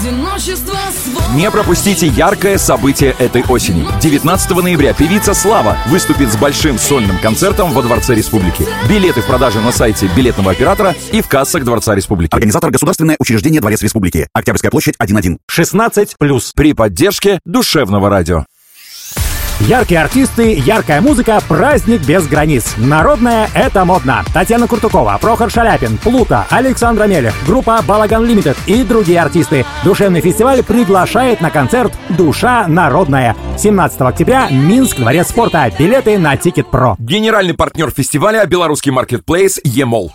Не пропустите яркое событие этой осени. 19 ноября певица Слава выступит с большим сольным концертом во Дворце Республики. Билеты в продаже на сайте билетного оператора и в кассах Дворца Республики. Организатор — Государственное учреждение Дворец Республики. Октябрьская площадь, 1-1. 16+. При поддержке Душевного радио. Яркие артисты, яркая музыка, праздник без границ. Народная — это модно. Татьяна Куртукова, Прохор Шаляпин, Плута, Александра Мелех, группа «Балаган Лимитед» и другие артисты. Душевный фестиваль приглашает на концерт «Душа народная». 17 октября, Минск, Дворец спорта. Билеты на Ticket.pro. Генеральный партнер фестиваля — белорусский маркетплейс «Емол».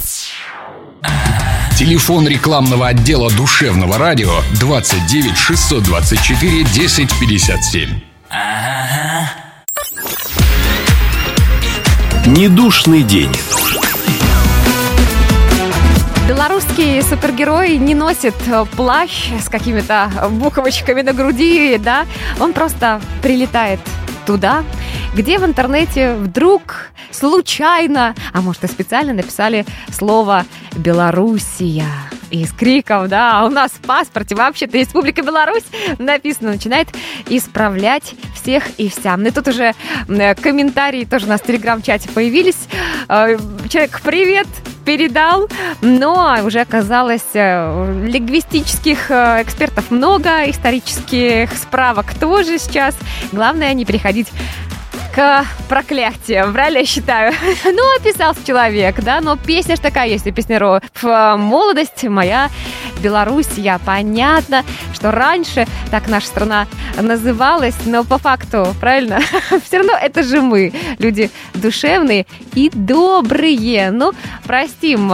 Телефон рекламного отдела Душевного радио 29 624 1057. Недушный день. Белорусский супергерой не носит плащ с какими-то буковочками на груди, да? Он просто прилетает туда, где в интернете вдруг случайно, а может и специально написали слово «Белоруссия». И с криком, да, у нас в паспорте вообще-то Республика Беларусь написано, начинает исправлять всех и вся. Ну и тут уже комментарии тоже у нас в телеграм-чате появились. Человек «Привет» передал, но уже оказалось лингвистических экспертов много, исторических справок тоже сейчас. Главное не переходить к проклятиям, правильно я считаю? Ну, описался человек, да, но песня ж такая есть у песняров. Молодость моя, Белоруссия. Понятно, что раньше так наша страна называлась, но по факту, правильно, все равно это же мы, люди душевные и добрые. Ну, простим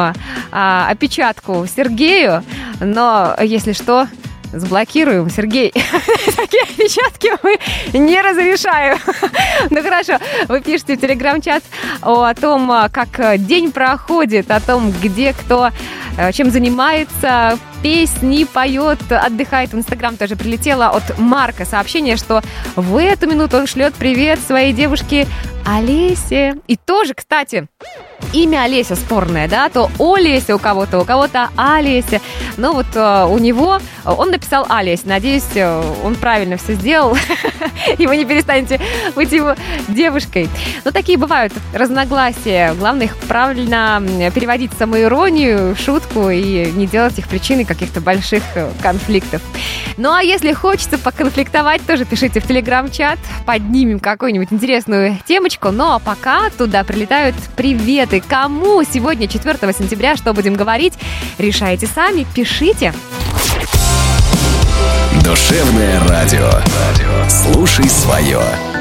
опечатку Сергею, но, если что, заблокируем, Сергей. Такие отпечатки мы не разрешаем. Ну хорошо, вы пишете в телеграм-чат о том, как день проходит, о том, где кто чем занимается, песни поет, отдыхает. В Инстаграм тоже прилетело от Марка сообщение, что в эту минуту он шлет привет своей девушке Олесе. И тоже, кстати, имя Олеся спорное, да, то Олеся у кого-то Олеся. Но вот у него, он написал Олесь. Надеюсь, он правильно все сделал, и вы не перестанете быть его девушкой. Но такие бывают разногласия. Главное их правильно переводить в самоиронию, в шутку, и не делать их причиной каких-то больших конфликтов. Ну а если хочется поконфликтовать, тоже пишите в телеграм-чат, поднимем какую-нибудь интересную темочку. Ну а пока туда прилетают приветы. Кому сегодня, 4 сентября, что будем говорить, решайте сами, пишите. Душевное радио. Слушай свое.